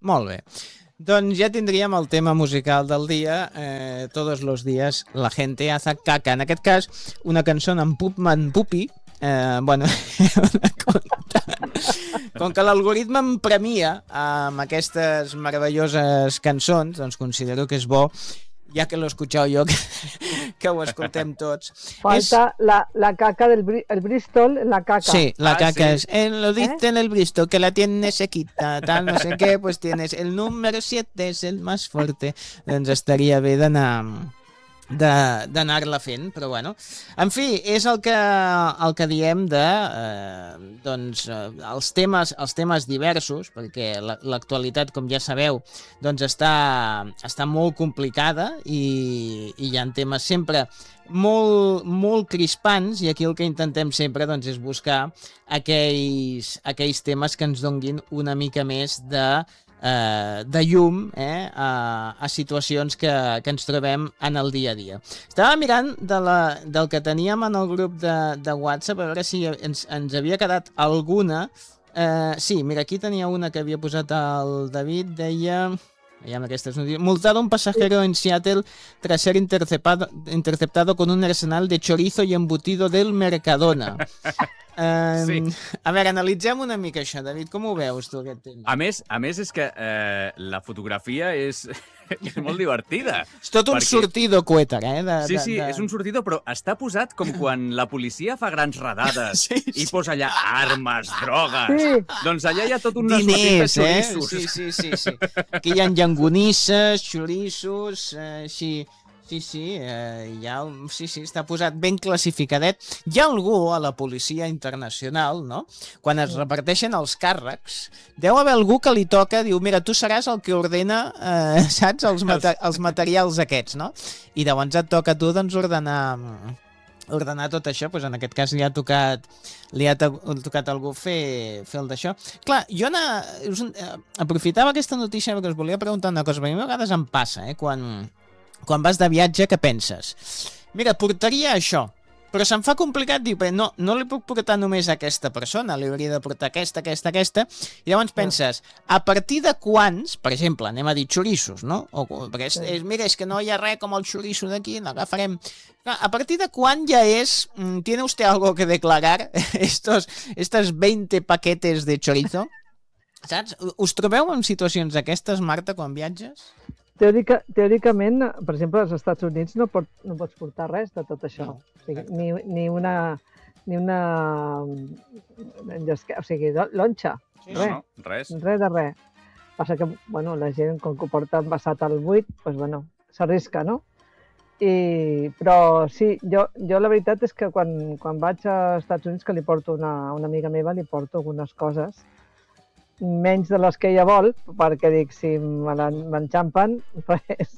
Molt bé. Doncs ja tindríem el tema musical del dia. Todos los días la gente hace caca. En aquest cas, una cançó en Pupman Pupi. Bueno, com que l'algoritme em premia amb aquestes meravelloses cançons, doncs considero que és bo, ja que l'he escoltat jo, que ho escoltem tots. Falta la caca del Bristol, la caca. Sí, la caca es, lo dice en el Bristol, que la tiene sequita, tal, no sé què, pues tienes el número 7, és el més fuerte. Doncs estaria bé d'anar-la fent, però bueno. En fi, és el que diem de els temes diversos, perquè l'actualitat, com ja sabeu, doncs està molt complicada i hi ha temes sempre molt crispants, i aquí el que intentem sempre doncs, és buscar aquells temes que ens donguin una mica més de llum a situacions que ens trobem en el dia a dia. Estava mirant del que teníem en el grup de WhatsApp, a veure si ens havia quedat alguna. Sí, mira, aquí tenia una que havia posat el David, deia... Veiem aquestes notícies. Multado un pasajero en Seattle tras ser interceptado con un arsenal de chorizo y embutido del Mercadona. Sí. A veure, analitzem una mica això, David. Com ho veus, tu, aquest tema? A més és que la fotografia és molt divertida. És tot un sortido cuéter, Sí, és un sortido, però està posat com quan la policia fa grans redades i posa allà armes, drogues. Sí. Doncs allà hi ha tot unes diners, xorissos. Sí. Aquí hi ha llangonisses, xorissos, sí, està posat ben classificadet. Hi ha algú a la policia internacional, no? Quan es reparteixen els càrrecs, deu haver algú que li toca, diu, mira, tu seràs el que ordena, saps, els materials aquests, no? I llavors et toca a tu, doncs, ordenar tot això. Doncs en aquest cas li ha tocat algú fer el d'això. Clar, jo aprofitava aquesta notícia perquè us volia preguntar una cosa, perquè a mi a vegades em passa, quan vas de viatge, què penses? Mira, portaria això, però se'm fa complicat, diu, no li puc portar només a aquesta persona, li hauria de portar aquesta, i llavors penses, a partir de quants, per exemple, anem a dir xorissos, no? Perquè mira, és que no hi ha res com el xoriço d'aquí, l'agafarem. A partir de quan ja és, ¿tiene usted algo que declarar? Estos 20 paquetes de chorizo? Saps? Us trobeu en situacions aquestes, Marta, quan viatges? Teòricament, per exemple, als Estats Units no pots portar res de tot això. No, o sigui, ni una lonxa. Sí, res. Res de res. Passa que, la gent, com que ho porta envasat al buit, doncs, s'arrisca, no? Però sí, jo la veritat és que quan vaig als Estats Units, que li porto una amiga meva, li porto algunes coses, menys de les que ella vol, perquè dic, si m'enxampen, pues,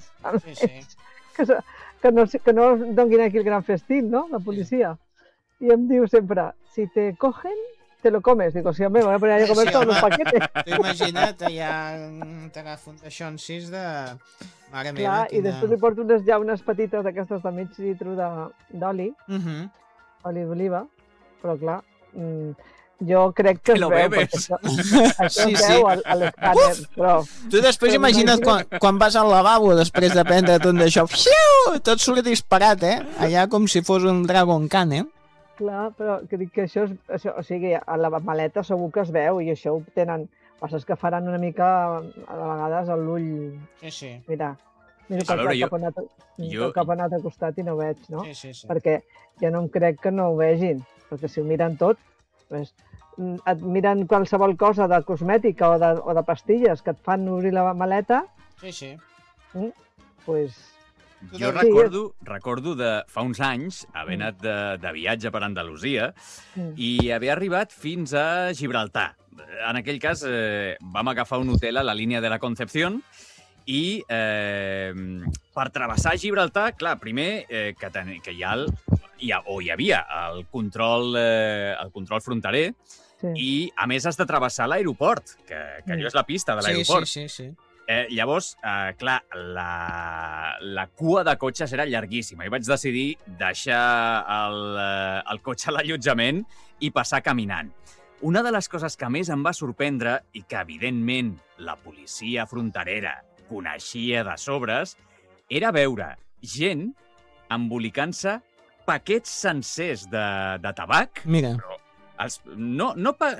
que no donguin aquí el gran festín, no?, la policia. I em diu sempre, si te cogen, te lo comes. Digo, sí, home, voy a poner a comer todos los paquetes. T'ho imagina't, allà t'agafo un d'això encís de... Mare meva, i després li porto unes petites d'aquestes de mig litro d'oli, oli d'oliva, però clar... Jo crec que es veu, perquè això es veu a l'escàner, però... Tu després imagina't quan vas al lavabo després de prendre tot d'això, tot surt disparat, allà com si fos un Dragon Khan, Clar, però crec que això, o sigui, a la maleta segur que es veu, i això ho tenen... Passa que faran una mica, a vegades, a l'ull... Sí. Mira cap a un altre costat i no ho veig, no? Sí. Perquè jo no em crec que no ho vegin, perquè si ho miren tot, et miren qualsevol cosa de cosmètica o de pastilles que et fan obrir la maleta. Sí. Pues... Jo recordo de fa uns anys haver anat de viatge per Andalusia i haver arribat fins a Gibraltar. En aquell cas vam agafar un hotel a la línia de la Concepción i per travessar Gibraltar, clar, primer que hi havia el control fronterer i, a més, has de travessar l'aeroport, que allò és la pista de l'aeroport. Sí. Llavors, clar, la cua de cotxes era llarguíssima i vaig decidir deixar el cotxe a l'allotjament i passar caminant. Una de les coses que més em va sorprendre i que, evidentment, la policia fronterera coneixia de sobres era veure gent embolicant-se paquets sencers de tabac. Mira. No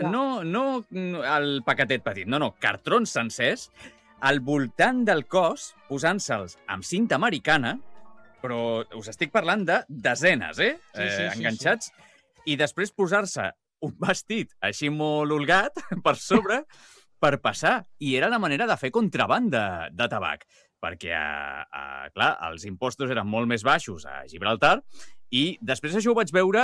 el paquetet petit, no, cartrons sencers al voltant del cos, posant-se'ls amb cinta americana, però us estic parlant de desenes, enganxats, i després posar-se un vestit així molt holgat per sobre per passar. I era la manera de fer contraban de tabac, perquè, clar, els impostos eren molt més baixos a Gibraltar i després això ho vaig veure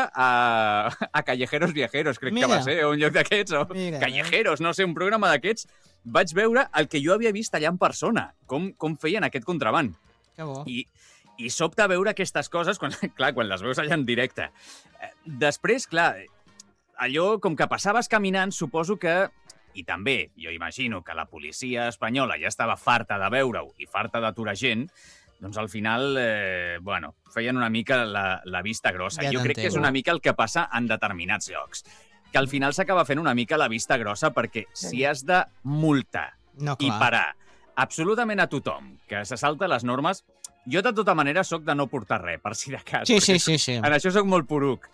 a Callejeros Viajeros, crec que va ser, o un lloc d'aquests, o Callejeros, no sé, un programa d'aquests. Vaig veure el que jo havia vist allà en persona, com feien aquest contraban. Que bo. I sobta veure aquestes coses quan les veus allà en directe. Després, clar, allò, com que passaves caminant, suposo que, i també, jo imagino que la policia espanyola ja estava farta de veure-ho i farta d'aturar gent, doncs al final, feien una mica la vista grossa. Jo crec que és una mica el que passa en determinats llocs, que al final s'acaba fent una mica la vista grossa perquè si has de multar i parar absolutament a tothom que se salta les normes. Jo, de tota manera, soc de no portar res, per si de cas. Sí. En això soc molt poruc.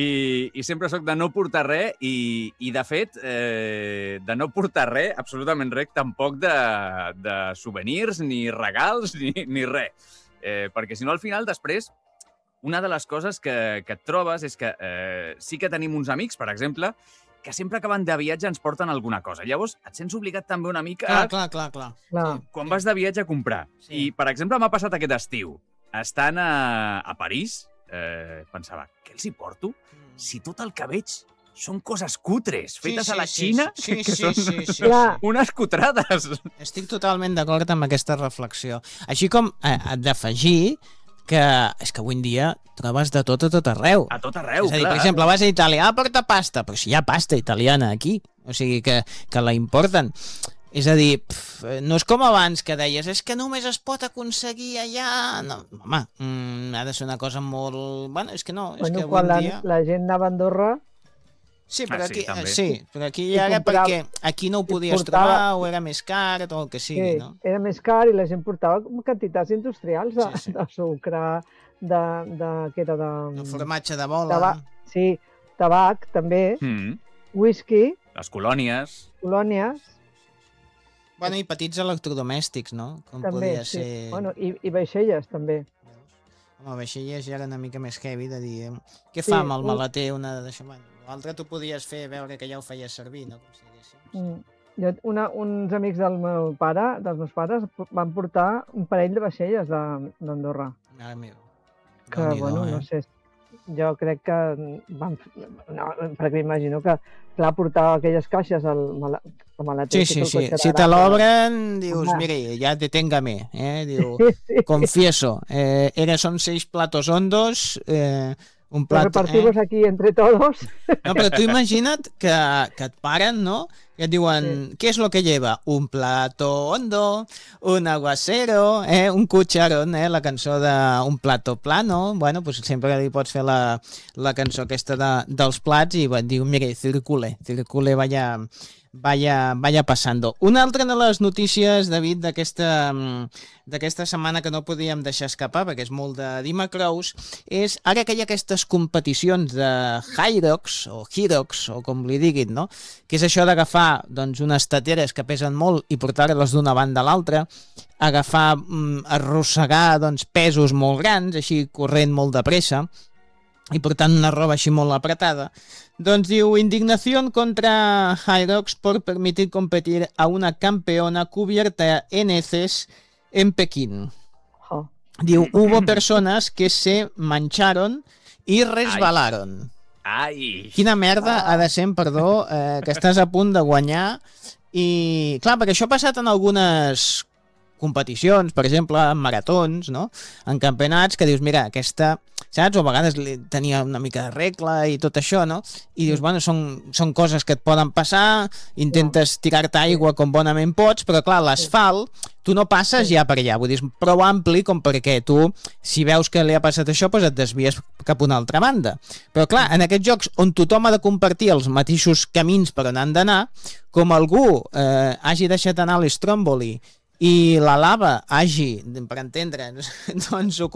I sempre soc de no portar res i de fet, de no portar res, absolutament res, tampoc de souvenirs, ni regals, ni res. Perquè, si no, al final, després, una de les coses que et trobes és que sí que tenim uns amics, per exemple, que sempre que van de viatge ens porten alguna cosa. Llavors, et sents obligat també una mica Clar. Quan vas de viatge a comprar. I, per exemple, m'ha passat aquest estiu. Estant a París, pensava, què els hi porto? Si tot el que veig són coses cutres, fetes a la Xina, que són unes cutrades. Estic totalment d'acord amb aquesta reflexió. Així com d'afegir que és que avui en dia trobes de tot a tot arreu. A tot arreu, és a dir, per exemple, vas a Itàlia, porta pasta, però si hi ha pasta italiana aquí, o sigui que la importen. És a dir, no és com abans que deies, és que només es pot aconseguir allà. No, home, ha de ser una cosa molt... Bueno, és que no, és que avui en dia... la gent anava a Andorra... Sí, però aquí ja era perquè aquí no ho podies trobar o era més car o el que sigui, no? Era més car i la gent portava quantitats industrials de sucre, de formatge de bola. Tabac, també, whisky... Les colònies. Bueno, i petits electrodomèstics, no? Com també, podia ser... Bueno, i vaixelles, també. Home, vaixelles ja era una mica més heavy de dir... Què fa amb el maleter una d'això? L'altre tu podies fer veure que ja ho feies servir, no? Uns amics dels meus pares, van portar un parell de vaixelles d'Andorra. Mare meva. Que, bueno, no sé, jo crec que van... No, perquè m'imagino que, clar, portar aquelles caixes al maleter... Sí. Si te l'obren, dius, mire, ya deténgame, diu, confieso, son 6 platos hondos... un plat, repartimos aquí entre todos. No, però tu imagina't que et paren, no? I et diuen, ¿qué es lo que lleva? Un plato hondo, un aguacero, un cucharón, la cançó de Un plato plano. Bueno, pues sempre li pots fer la cançó aquesta dels plats i et diu, mire, circule, vaya pasando. Una altra de les notícies, David, d'aquesta setmana que no podíem deixar escapar, perquè és molt de Dima Crows, és ara que hi ha aquestes competicions de Hyrox, o Hyrox, o com li diguin, no? Que és això d'agafar doncs, unes tateres que pesen molt i portar-les d'una banda a l'altra, arrossegar doncs, pesos molt grans, així corrent molt de pressa, i portant una roba així molt apretada, doncs diu, indignación contra Hyrox por permitir competir a una campeona cubierta en heces en Pekín. Diu, hubo personas que se mancharon y resbalaron. Ai! Quina merda ha de ser, perdó, que estàs a punt de guanyar. I, clar, perquè això ha passat en algunes competicions, per exemple, en maratons, no? En campionats, que dius, mira, aquesta, saps? O a vegades tenia una mica de regla i tot això, no? I dius, bueno, són coses que et poden passar, intentes tirar-te aigua com bonament pots, però clar, l'asfalt, tu no passes ja per allà, vull dir, és prou ampli com perquè tu, si veus que li ha passat això, doncs et desvies cap a una altra banda. Però clar, en aquests jocs on tothom ha de compartir els mateixos camins per on han d'anar, com algú hagi deixat anar l'Stromboli i la lava hagi, per entendre'ns, doncs